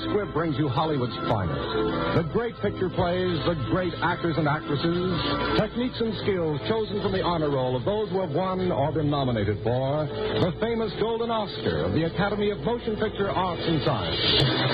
Squibb brings you Hollywood's finest. The great picture plays, the great actors and actresses, techniques and skills chosen from the honor roll of those who have won or been nominated for the famous Golden Oscar of the Academy of Motion Picture Arts and Science.